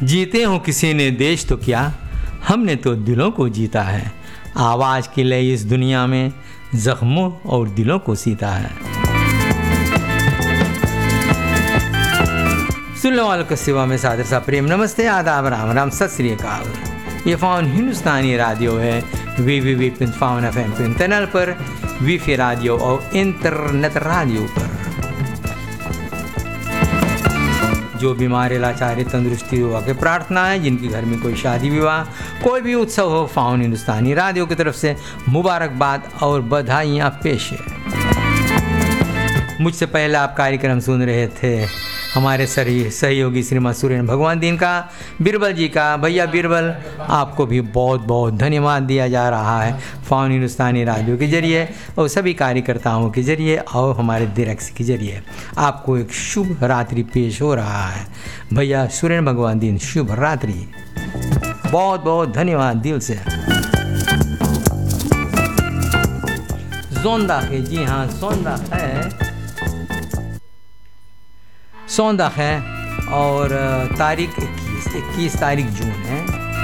जीते हो किसी ने देश तो क्या, हमने तो दिलों को जीता है। आवाज़ की लय इस दुनिया में जख्मों और दिलों को सीता है। सुनने वालों को सेवा में सादर सा प्रेम नमस्ते, आदाब, राम राम, सत श्री अकाल। ये फाउन हिंदुस्तानी रेडियो है www.faunfm चैनल पर, वीफी रेडियो और इंटरनेट रेडियो पर। जो बीमार लाचार तंदुरुस्ती हुआ के प्रार्थना है, जिनके घर में कोई शादी विवाह कोई भी उत्सव हो, फाउन हिंदुस्तानी रेडियो की तरफ से मुबारकबाद और बधाइयाँ पेश है। मुझसे पहले आप कार्यक्रम सुन रहे थे हमारे सहयोगी श्रीमान सुरेंद्र भगवान दीन का, बीरबल जी का। भैया बीरबल, आपको भी बहुत बहुत धन्यवाद दिया जा रहा है फाउन हिंदुस्तानी रेडियो के जरिए और सभी कार्यकर्ताओं के जरिए और हमारे डायरेक्ट के जरिए आपको एक शुभ रात्रि पेश हो रहा है। भैया सुरेंद्र भगवान दीन, शुभ रात्रि, बहुत बहुत धन्यवाद दिल से। जोंदा है, जी हाँ जोंदा है, सौंदा है और तारीख 21 तारीख जून है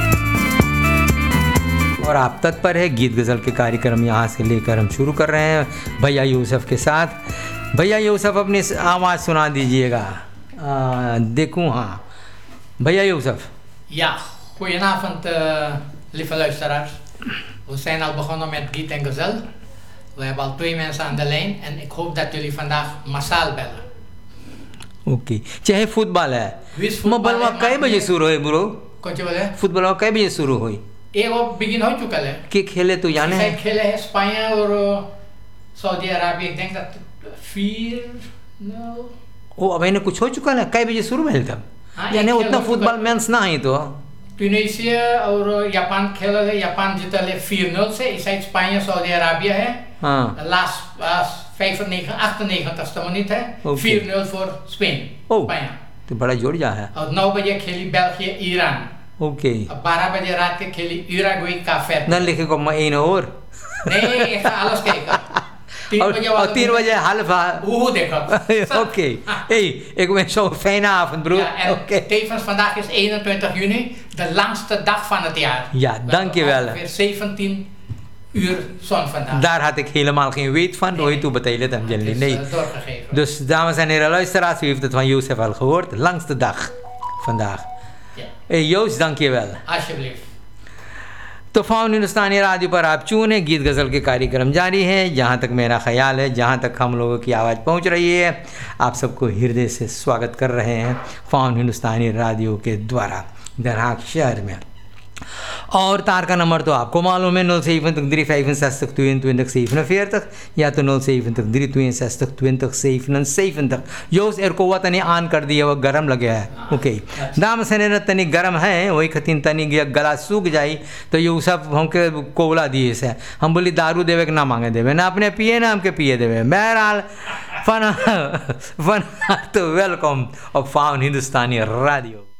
और आप तत्पर है। गीत गज़ल के कार्यक्रम यहाँ से लेकर हम शुरू कर रहे हैं भैया यूसुफ के साथ। भैया यूसुफ अपनी आवाज़ सुना दीजिएगा। देखूँ, हाँ भैया Yusuf. Ja, goedenavond lieve luisteraars. We zijn al begonnen met Giet en Gezel. We hebben al 2 mensen aan de lijn en ik hoop dat jullie vandaag massaal bellen. Okay, चाहे फुटबॉल है, फुटबॉल में कई बजे शुरू है ब्रो? कुछ बोले? Football में कई बजे शुरू हुई? ये वो बिगिन हो चुका है। के खेले तो जाने हैं? खेले है स्पेन और Saudi Arabia, ik denk dat 4-0। ओ अब इन्हें कुछ हो चुका है, कई बजे शुरू हुआ तब? यानी उतना फुटबॉल मैच ना ही तो। ट्यूनीशिया और जापान खेला है, जापान जीता है 4-0 से। इस साइड स्पेन सऊदी अरबिया है। हाँ। लास्ट 98 मिनट है, 4-0 फॉर स्पेन। तो बड़ा जोड़ जा है। और 9 बजे खेली बेल्जियम ईरान। ओके। अब 12 बजे रात के खेली यूरुग्वे काफेर। न लिखे को मैं और नहीं, alles kijken। 3 बजे half देखो। Oké. Hey, ik wens zo een fijne avond, broer. Ja, en tevens vandaag is 21 juni, de langste dag van het jaar. Ja, dankjewel. Ongeveer 17 uur zon vandaag. Daar had ik helemaal geen weet van. Nee. Toe betalen hem jullie. Nee. Doorgegeven. Dus dames en heren luisteraars, u heeft het van Jozef al gehoord. De langste dag vandaag. Ja. Hey Joost, dankjewel. Alsjeblieft। तो faun हिंदुस्तानी radio पर आप चूने गीत गज़ल के कार्यक्रम जारी है। जहाँ तक मेरा ख्याल है, जहाँ तक हम लोगों की आवाज़ पहुँच रही है, आप सबको हृदय से स्वागत कर रहे हैं फाउन हिंदुस्तानी रेडियो के द्वारा दरहाक शहर में। और तार का नंबर तो आपको मालूम है, 073-65-62-20-47 या तो 073-362-20-77। योस एर को तनी आन कर दिया, वो गर्म लगे है। ओके, दाम से ने तनी गर्म है, वही खतीन तनी गला सूख जाई तो ये सब हमके कोवला दिए से हम बोली दारू देवे कि ना मांगे देवे, ना अपने पिए ना हमके पिए देवे। बहरहाल फन तो welcome of faun Hindustani radio.